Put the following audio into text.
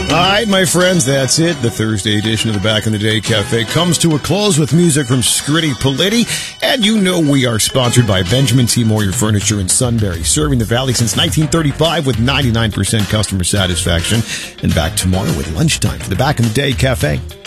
All right, my friends, that's it. The Thursday edition of the Back in the Day Cafe comes to a close with music from Scritti Politti. And you know we are sponsored by Benjamin T. Moyer Furniture in Sunbury, serving the Valley since 1935 with 99% customer satisfaction. And back tomorrow with lunchtime for the Back in the Day Cafe.